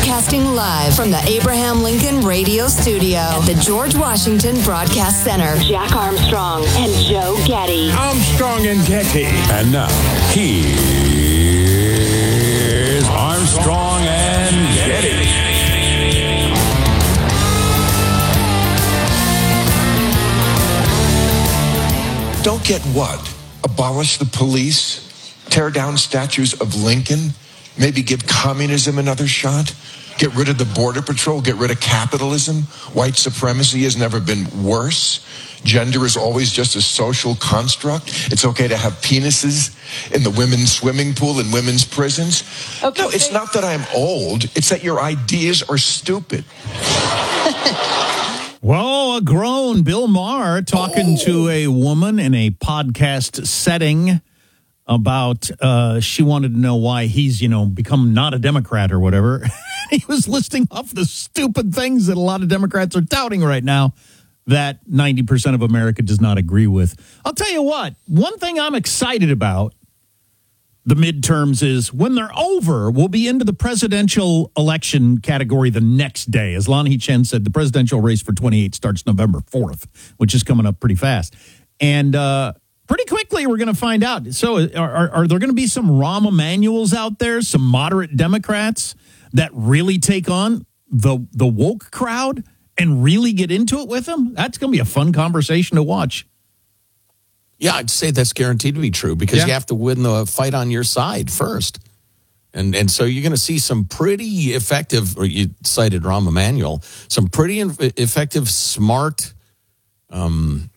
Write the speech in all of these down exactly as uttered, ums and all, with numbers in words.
Broadcasting live from the Abraham Lincoln Radio Studio at the George Washington Broadcast Center. Jack Armstrong and Joe Getty. Armstrong and Getty. And now, here's Armstrong and Getty. Don't get what? Abolish the police? Tear down statues of Lincoln? Maybe give communism another shot? Get rid of the border patrol? Get rid of capitalism? White supremacy has never been worse? Gender is always just a social construct? It's okay to have penises in the women's swimming pool in women's prisons? Okay. No, it's not that I'm old. It's that your ideas are stupid. Well, a grown Bill Maher talking oh. to a woman in a podcast setting about uh, she wanted to know why he's, you know, become not a Democrat or whatever. He was listing off the stupid things that a lot of Democrats are touting right now that ninety percent of America does not agree with. I'll tell you what, one thing I'm excited about the midterms is when they're over, we'll be into the presidential election category the next day. As Lanhee Chen said, the presidential race for twenty-eight starts November fourth, which is coming up pretty fast. And uh, pretty quickly, we're going to find out. So are, are, are there going to be some Rahm Emanuels out there, some moderate Democrats that really take on the, the woke crowd and really get into it with them? That's going to be a fun conversation to watch. Yeah, I'd say that's guaranteed to be true because yeah. you have to win the fight on your side first. And and so you're going to see some pretty effective, or you cited Rahm Emanuel, some pretty effective, smart um,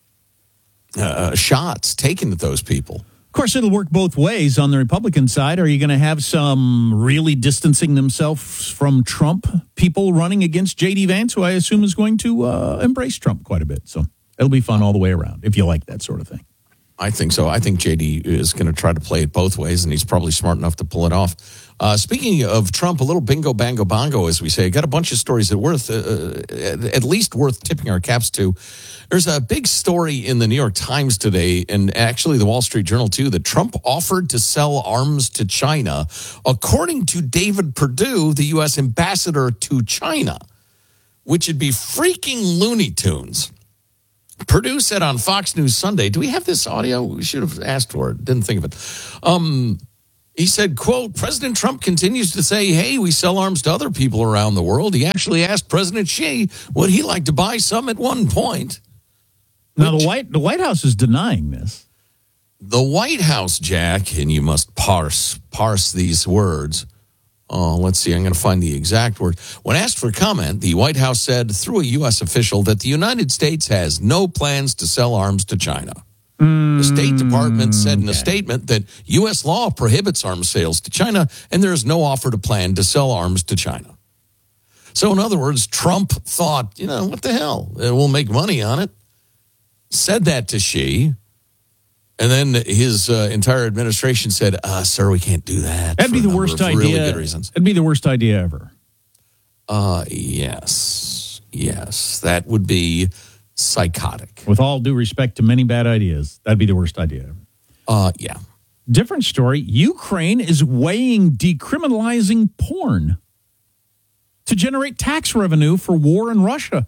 uh, shots taken at those people. Of course, it'll work both ways. On the Republican side, are you going to have some really distancing themselves from Trump people running against J D Vance, who I assume is going to uh, embrace Trump quite a bit? So it'll be fun all the way around if you like that sort of thing. I think so. I think J D is going to try to play it both ways, and he's probably smart enough to pull it off. Uh, speaking of Trump, a little bingo, bango, bongo, as we say. I got a bunch of stories that are worth, uh, at least worth tipping our caps to. There's a big story in the New York Times today, and actually the Wall Street Journal too, that Trump offered to sell arms to China, according to David Perdue, the U S ambassador to China, which would be freaking Looney Tunes. Perdue said on Fox News Sunday, do we have this audio? We should have asked for it. Didn't think of it. Um, he said, quote, President Trump continues to say, hey, we sell arms to other people around the world. He actually asked President Xi, would he like to buy some at one point? Now, Which, the White the White House is denying this. The White House, Jack, and you must parse, parse these words. Oh, let's see. I'm going to find the exact word. When asked for comment, the White House said through a U S official that the United States has no plans to sell arms to China. Mm, the State Department said in a okay. statement that U S law prohibits arms sales to China, and there is no offer to plan to sell arms to China. So, in other words, Trump thought, you know, what the hell? We'll make money on it. Said that to Xi. And then his uh, entire administration said, uh, sir, we can't do that. That'd be the worst idea. Really good reasons. It'd be the worst idea ever. Uh, yes. Yes. That would be psychotic. With all due respect to many bad ideas, that'd be the worst idea ever. Uh, yeah. Different story. Ukraine is weighing decriminalizing porn to generate tax revenue for war in Russia.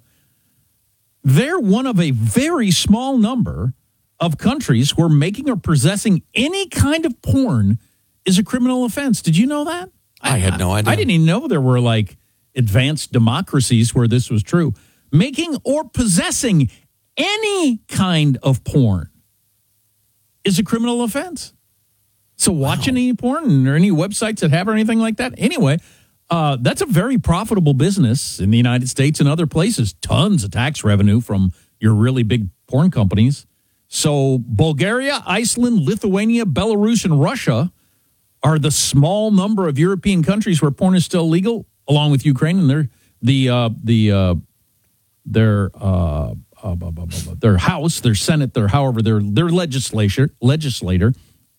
They're one of a very small number of countries where making or possessing any kind of porn is a criminal offense. Did you know that? I, I had no idea. I didn't even know there were like advanced democracies where this was true. Making or possessing any kind of porn is a criminal offense. So watching wow. any porn or any websites that have or anything like that. Anyway, uh, that's a very profitable business in the United States and other places. Tons of tax revenue from your really big porn companies. So Bulgaria, Iceland, Lithuania, Belarus, and Russia are the small number of European countries where porn is still legal, along with Ukraine. And their the uh, the uh, their uh, uh, blah, blah, blah, blah, their House, their Senate, their however their their legislature legislator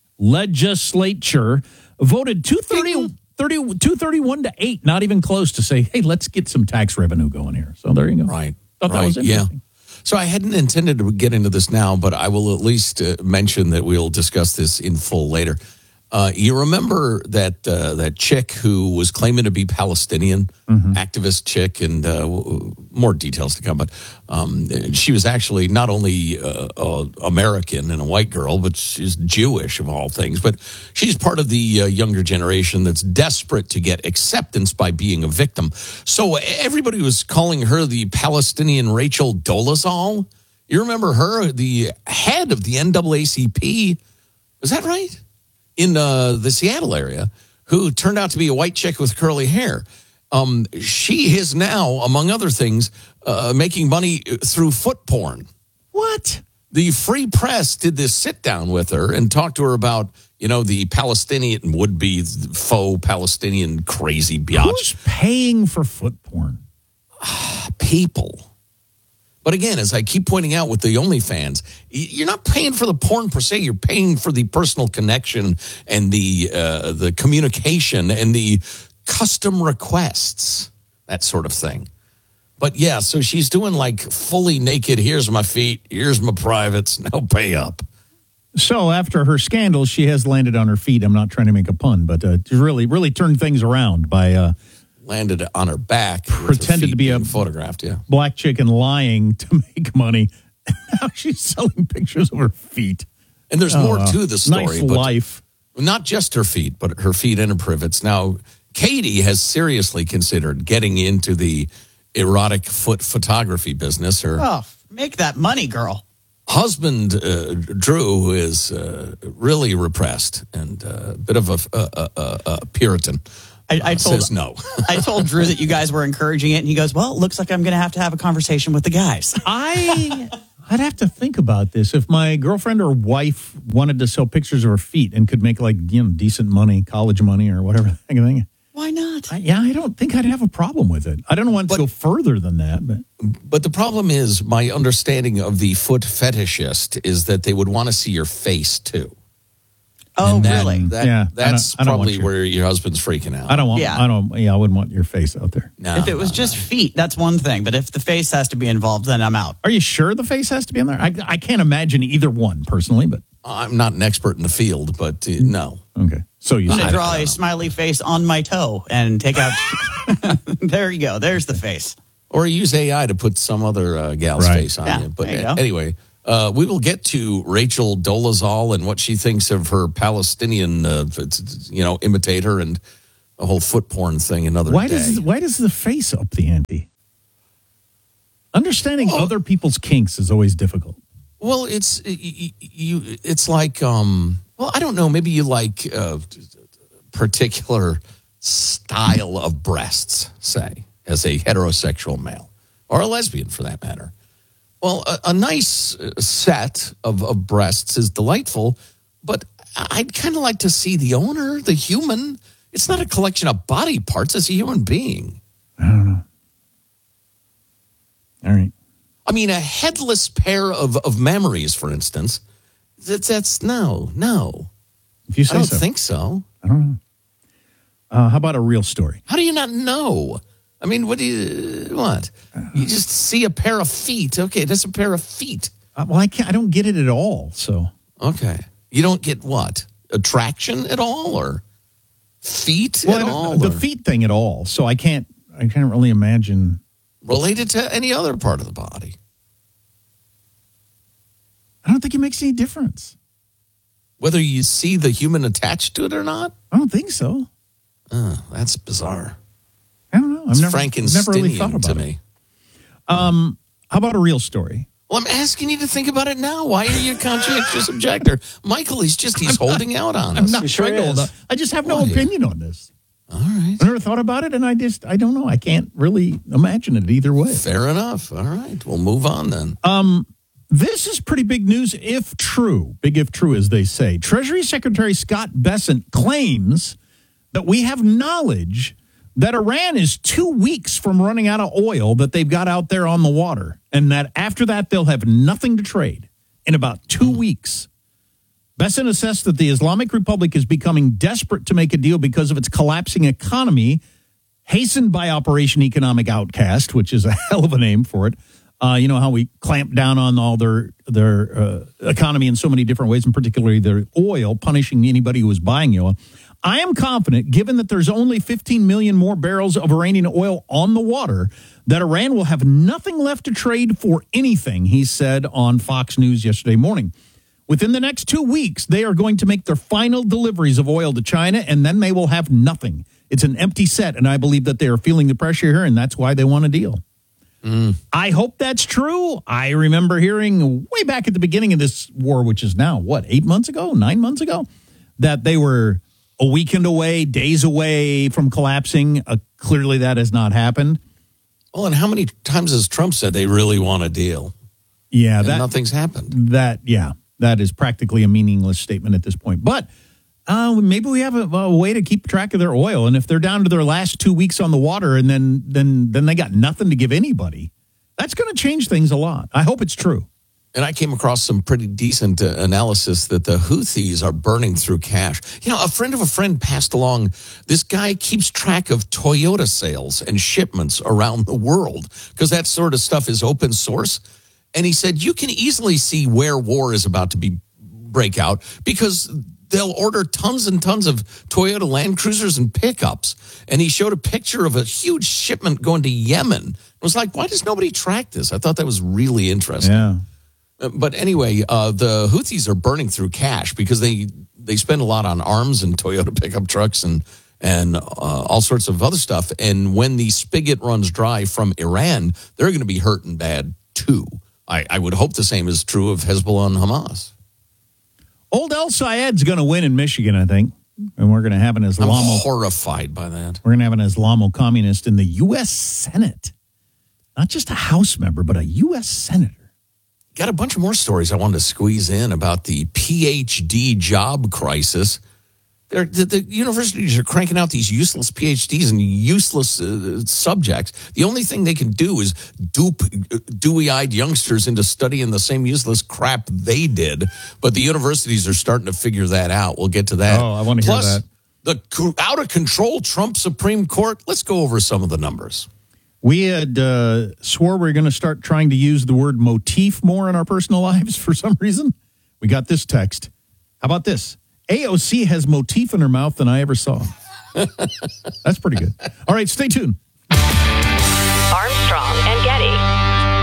legislature voted two thirty, thirty, two thirty-one to eight, not even close, to say, hey, let's get some tax revenue going here. So there you go. Right. Thought right. that was interesting. Yeah. So I hadn't intended to get into this now, but I will at least uh, mention that we'll discuss this in full later. Uh, you remember that uh, that chick who was claiming to be Palestinian, mm-hmm. activist chick, and uh, w- more details to come. But um, she was actually not only uh, uh, American and a white girl, but she's Jewish of all things. But she's part of the uh, younger generation that's desperate to get acceptance by being a victim. So everybody was calling her the Palestinian Rachel Dolezal. You remember her, the head of the N double A C P? Was that right? In uh, the Seattle area, who turned out to be a white chick with curly hair. Um, she is now, among other things, uh, making money through foot porn. What? The Free Press did this sit down with her and talked to her about, you know, the Palestinian, would-be faux Palestinian crazy biatch. Who's paying for foot porn? People. But again, as I keep pointing out with the OnlyFans, you're not paying for the porn per se. You're paying for the personal connection and the uh, the communication and the custom requests, that sort of thing. But yeah, so she's doing like fully naked. Here's my feet. Here's my privates. Now pay up. So after her scandal, she has landed on her feet. I'm not trying to make a pun, but uh, really, really turned things around by... Uh, landed on her back, pretended to be a photographed, yeah, black chick and lying to make money. Now she's selling pictures of her feet. And there's oh, more to the story. Nice but life. Not just her feet, but her feet and her privates. Now, Katie has seriously considered getting into the erotic foot photography business. Her oh, make that money, girl. Husband, uh, Drew, who is uh, really repressed and uh, a bit of a, a, a, a Puritan. I, I told says no. I told Drew that you guys were encouraging it, and he goes, "Well, it looks like I'm going to have to have a conversation with the guys." I, I'd have to think about this. If my girlfriend or wife wanted to sell pictures of her feet and could make like you know decent money, college money, or whatever kind of thing, why not? I, yeah, I don't think I'd have a problem with it. I don't want it to go further than that, but but the problem is my understanding of the foot fetishist is that they would want to see your face too. Oh, that, really? That, yeah, that's I don't, I don't probably your, where your husband's freaking out. I don't want. Yeah. I don't. Yeah, I wouldn't want your face out there. No, if it was no, just no. feet, that's one thing. But if the face has to be involved, then I'm out. Are you sure the face has to be in there? I, I can't imagine either one personally, but I'm not an expert in the field, but uh, no. Okay, so you. I'm going I to draw know. a smiley face on my toe and take out. There you go. There's the face. Or use A I to put some other uh, gal's Right. face on Yeah, you. But there you uh, go. anyway, uh, we will get to Rachel Dolezal and what she thinks of her Palestinian, uh, you know, imitator and a whole foot porn thing another Why day. does why does the face up the ante? Understanding Oh. other people's kinks is always difficult. Well, it's you. you it's like, um, well, I don't know. Maybe you like a particular style of breasts, say, as a heterosexual male or a lesbian, for that matter. Well, a, a nice set of, of breasts is delightful, but I'd kind of like to see the owner, the human. It's not a collection of body parts; it's a human being. I don't know. All right. I mean, a headless pair of, of memories, for instance. That's, that's no, no. If you say I don't so. think so. I don't know. Uh, how about a real story? How do you not know? I mean, what do you what? You just see a pair of feet. Okay, that's a pair of feet. Uh, well, I can't. I don't get it at all. So Okay, you don't get what attraction at all, or feet well, at I don't- all, the or feet thing at all. So I can't. I can't really imagine. related to any other part of the body. I don't think it makes any difference. Whether you see the human attached to it or not, I don't think so. oh, that's bizarre. I don't know. I've It's never, never really thought Frankensteinian about to it. me. Um, how about a real story? Well, I'm asking you to think about it now. Why are you a conscientious objector? Michael, he's just, he's holding out on I'm us. not trying to hold up. I just have no Why? opinion on this. All right. I never thought about it, and I just, I don't know. I can't really imagine it either way. Fair enough. All right. We'll move on then. Um, this is pretty big news if true. Big if true, as they say. Treasury Secretary Scott Bessent claims that we have knowledge that Iran is two weeks from running out of oil that they've got out there on the water, and that after that, they'll have nothing to trade in about two weeks. Bessent assessed that the Islamic Republic is becoming desperate to make a deal because of its collapsing economy, hastened by Operation Economic Outcast, which is a hell of a name for it, Uh, you know how we clamp down on all their their uh, economy in so many different ways, and particularly their oil, punishing anybody who is buying oil. I am confident, given that there's only fifteen million more barrels of Iranian oil on the water, that Iran will have nothing left to trade for anything, he said on Fox News yesterday morning. Within the next two weeks, they are going to make their final deliveries of oil to China, and then they will have nothing. It's an empty set, and I believe that they are feeling the pressure here, and that's why they want a deal. Mm. I hope that's true. I remember hearing way back at the beginning of this war, which is now, what, eight months ago, nine months ago, that they were a weekend away, days away from collapsing. Uh, clearly that has not happened. Well, and how many times has Trump said they really want a deal? Yeah, and that nothing's happened. That, yeah, that is practically a meaningless statement at this point. But uh, maybe we have a, a way to keep track of their oil. And if they're down to their last two weeks on the water and then then then they got nothing to give anybody, that's going to change things a lot. I hope it's true. And I came across some pretty decent uh, analysis that the Houthis are burning through cash. You know, a friend of a friend passed along. This guy keeps track of Toyota sales and shipments around the world because that sort of stuff is open source. And he said, you can easily see where war is about to be break out because they'll order tons and tons of Toyota Land Cruisers and pickups. And he showed a picture of a huge shipment going to Yemen. I was like, why does nobody track this? I thought that was really interesting. Yeah. But anyway, uh, the Houthis are burning through cash because they, they spend a lot on arms and Toyota pickup trucks and and uh, all sorts of other stuff. And when the spigot runs dry from Iran, they're going to be hurting bad too. I, I would hope the same is true of Hezbollah and Hamas. Old El Sayed's going to win in Michigan, I think. And we're going to have an Islamo. I'm horrified by that. We're going to have an Islamo-communist in the U S Senate. Not just a House member, but a U S Senator. Got a bunch of more stories I wanted to squeeze in about the P H D job crisis. They're, the, the universities are cranking out these useless P H Ds and useless uh, subjects. The only thing they can do is dupe dewy-eyed youngsters into studying the same useless crap they did. But the universities are starting to figure that out. We'll get to that. Oh, I want to hear Plus, that. The out-of-control Trump Supreme Court. Let's go over some of the numbers. We had uh, swore we were going to start trying to use the word motif more in our personal lives for some reason. We got this text. How about this? A O C has motif in her mouth than I ever saw. That's pretty good. All right, stay tuned. Armstrong and Getty.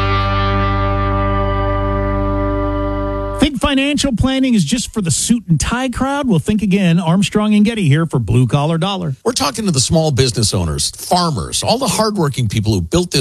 Think financial planning is just for the suit and tie crowd? Well, think again. Armstrong and Getty here for Blue Collar Dollar. We're talking to the small business owners, farmers, all the hardworking people who built this